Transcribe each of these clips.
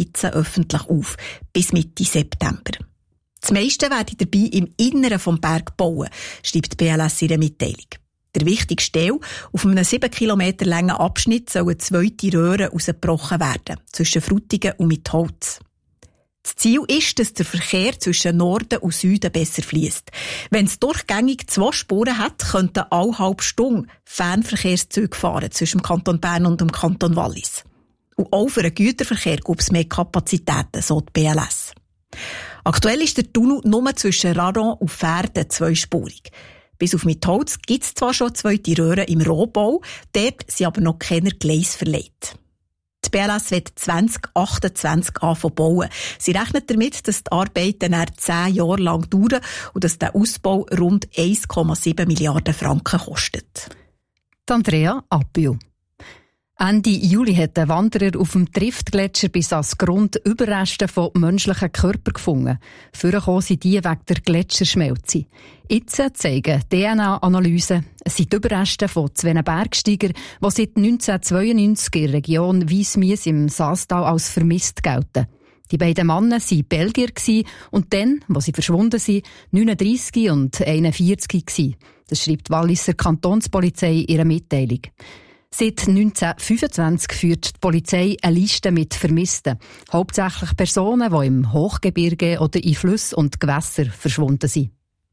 jetzt öffentlich auf, bis Mitte September. Das meiste werde dabei im Inneren des Bergs bauen, schreibt die BLS in der Mitteilung. Der wichtigste Teil, auf einem 7 Kilometer langen Abschnitt sollen 2 Röhren rausgebrochen werden, zwischen Frutigen und Mitholz. Das Ziel ist, dass der Verkehr zwischen Norden und Süden besser fließt. Wenn es durchgängig 2 Spuren hat, könnten alle halbe Stunde Fernverkehrszüge fahren zwischen dem Kanton Bern und dem Kanton Wallis. Und auch für den Güterverkehr gibt es mehr Kapazitäten, so die BLS. Aktuell ist der Tunnel nur zwischen Raron und Verden 2-spurig. Bis auf Mitholz gibt es zwar schon 2 Röhren im Rohbau, dort sind aber noch keine Gleise verlegt. Die BLS wird 2028 anfangen bauen. Sie rechnet damit, dass die Arbeiten nach 10 Jahre lang dauern und dass der Ausbau rund 1,7 Milliarden Franken kostet. Andrea Appio. Ende Juli hat ein Wanderer auf dem Triftgletscher bis ans Grund Überreste von menschlichen Körpern gefunden. Vorgekommen sind die wegen der Gletscherschmelze. Jetzt zeigen DNA-Analysen, es sind die Überreste von 2 Bergsteigern, die seit 1992 in der Region Wiesmies im Saastal als vermisst gelten. Die beiden Männer waren Belgier und dann, wo sie verschwunden sind, 39 und 41 waren. Das schreibt die Walliser Kantonspolizei in ihrer Mitteilung. Seit 1925 führt die Polizei eine Liste mit Vermissten. Hauptsächlich Personen, die im Hochgebirge oder in Flüssen und Gewässern verschwunden sind.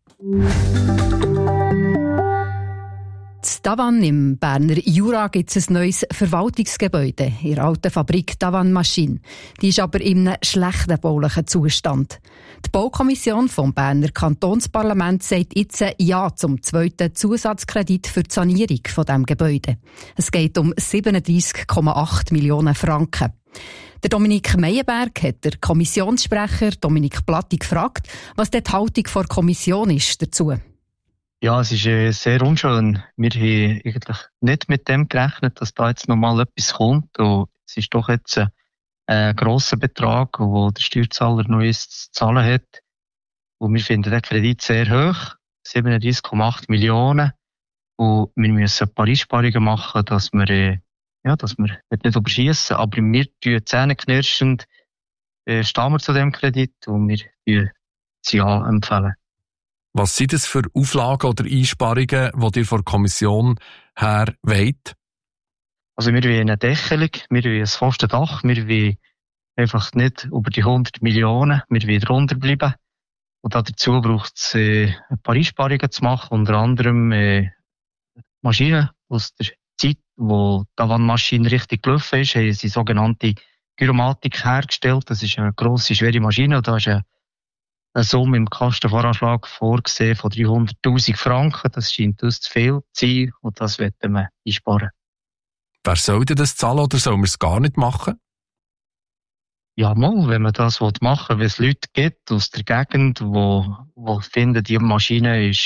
In Tavannes im Berner Jura gibt es ein neues Verwaltungsgebäude in der alten Fabrik Tavannes Maschine. Die ist aber in einem schlechten baulichen Zustand. Die Baukommission vom Berner Kantonsparlament sagt jetzt Ja zum 2. Zusatzkredit für die Sanierung von diesem Gebäude. Es geht um 37,8 Millionen Franken. Der Dominik Meyerberg hat der Kommissionssprecher Dominik Platti gefragt, was die Haltung der Kommission ist dazu. Ja, es ist sehr unschön. Wir haben eigentlich nicht mit dem gerechnet, dass da jetzt nochmal etwas kommt. Und es ist doch jetzt ein grosser Betrag, den der Steuerzahler noch zu zahlen hat. Und wir finden den Kredit sehr hoch, 37,8 Millionen. Und wir müssen ein paar Einsparungen machen, dass wir nicht überschiessen. Aber wir tun zähneknirschend, stehen wir zu dem Kredit und wir empfehlen Ja empfehlen. Was sind das für Auflagen oder Einsparungen, die ihr von der Kommission her wollt? Also wir wollen eine Deckelung, wir wollen ein festes Dach, wir wollen einfach nicht über die 100 Millionen, wir wollen drunter bleiben. Und dazu braucht es ein paar Einsparungen zu machen, unter anderem Maschinen aus der Zeit, wo die Tavannes-Maschine richtig gelaufen ist, haben sie sogenannte Gyromatik hergestellt. Das ist eine grosse, schwere Maschine und da ist eine Summe im Kastenvoranschlag vorgesehen von 300'000 Franken. Das scheint uns zu viel zu sein und das wollen wir einsparen. Wer soll denn das zahlen oder soll man es gar nicht machen? Ja, mal, wenn man das machen will, wenn es Leute gibt aus der Gegend, die finden, die Maschine ist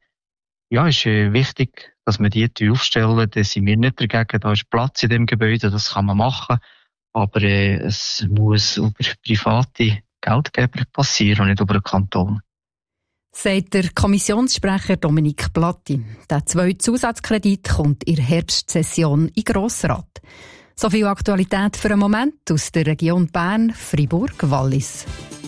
wichtig, dass wir die aufstellen, dann sind wir nicht dagegen. Da ist Platz in dem Gebäude, das kann man machen. Aber es muss über private Geldgeber passieren und nicht über den Kanton. Sagt der Kommissionssprecher Dominik Platti. Der 2. Zusatzkredit kommt in der Herbstsession in Grossrat. So viel Aktualität für einen Moment aus der Region Bern, Fribourg, Wallis.